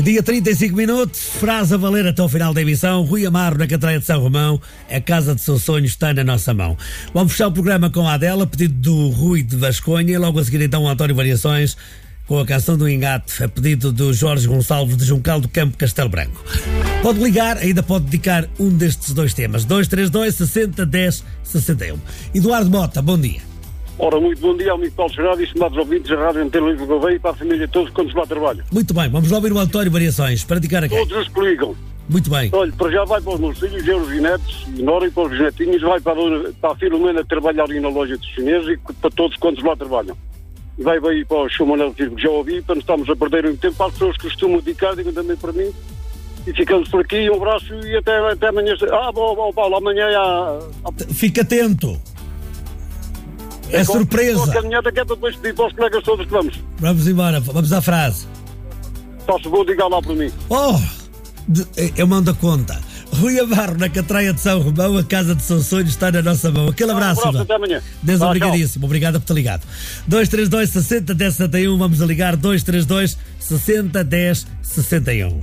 Meio-dia, 35 minutos, frase a valer até ao final da emissão. Rui Amaro, na Catreia de São Romão, a casa de seus sonhos está na nossa mão. Vamos fechar o programa com a Adela, pedido do Rui de Vasconha, e logo a seguir então o António Variações, com a canção do Engate, a pedido do Jorge Gonçalves de Juncal do Campo, Castelo Branco. Pode ligar, ainda pode dedicar um destes dois temas. 232 60 10 61. Eduardo Mota, bom dia. Ora, muito bom dia ao amigo Paulo Gerardo e estimados ouvintes da Rádio Antena Livre Gouveia e para a família todos quando lá trabalham. Muito bem, vamos lá ouvir o António Variações, para dedicar a quem? Todos os que ligam. Muito bem. Olha, para já vai para os meus filhos, eu, os netos, e Nora e para os netinhos, vai para a Filomena trabalhar ali na loja dos chineses e para todos quantos lá trabalham. E vai para o Chumanel Firmo, que já ouvi, para não estarmos a perder muito tempo, para as pessoas que costumam dedicar, digam também para mim. E ficamos por aqui, um abraço e até amanhã. Paulo, amanhã Fica atento. É surpresa. A caminhada que é para depois pedir para os colegas todos que vamos. Vamos embora, vamos à frase. Faço vou digar lá para mim. Eu mando a conta. Rui Amaro, na Catreia de São Romão, a casa de seus sonhos está na nossa mão. Aquele abraço. Um abraço, até amanhã. Deus obrigadíssimo. Obrigado por ter ligado. 232 60 10 61. Vamos a ligar 232 60 10 61.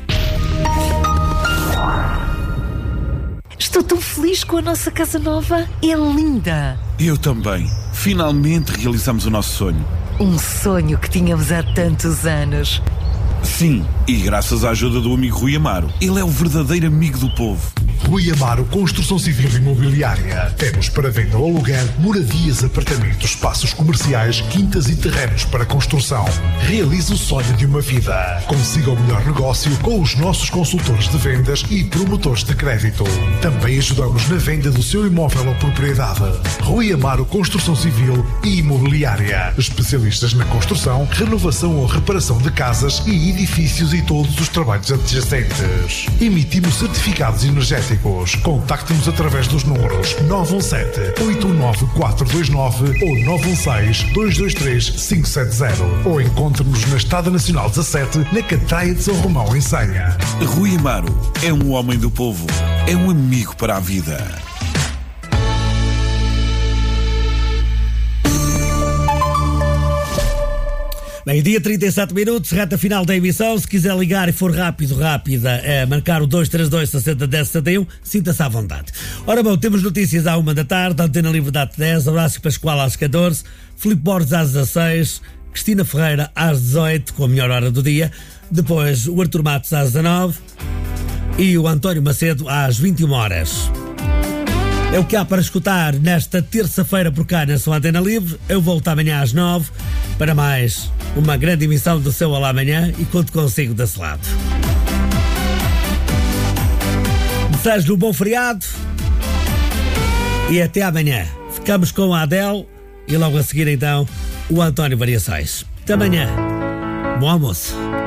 Estou tão feliz com a nossa casa nova. É linda. Eu também. Finalmente realizamos o nosso sonho. Um sonho que tínhamos há tantos anos. Sim, e graças à ajuda do amigo Rui Amaro. Ele é o verdadeiro amigo do povo. Rui Amaro Construção Civil e Imobiliária. Temos para venda ou aluguer moradias, apartamentos, espaços comerciais, quintas e terrenos para construção. Realize o sonho de uma vida. Consiga o melhor negócio com os nossos consultores de vendas e promotores de crédito. Também ajudamos na venda do seu imóvel ou propriedade. Rui Amaro Construção Civil e Imobiliária. Especialistas na construção, renovação ou reparação de casas e edifícios e todos os trabalhos adjacentes. Emitimos certificados energéticos. Contacte-nos através dos números 917-819-429 ou 916-223-570 ou encontre-nos na Estrada Nacional 17, na Catreia de São Romão, em Senha. Rui Amaro é um homem do povo, é um amigo para a vida. Meio-dia, 37 minutos, reta final da emissão. Se quiser ligar e for rápida, marcar o 232 60 10 71, sinta-se à vontade. Ora bom, temos notícias à 1h, Antena Livre dá 10, Horácio Pascoal às 14, Filipe Borges às 16, Cristina Ferreira às 18, com a melhor hora do dia, depois o Artur Matos às 19 e o António Macedo às 21 horas. É o que há para escutar nesta terça-feira por cá na sua Antena Livre. Eu volto amanhã às 9 para mais uma grande emissão do seu Olá Amanhã e conto consigo desse lado. Desejo-lhe um bom feriado e até amanhã. Ficamos com a Adele e logo a seguir então o António Variações. Até amanhã. Bom almoço.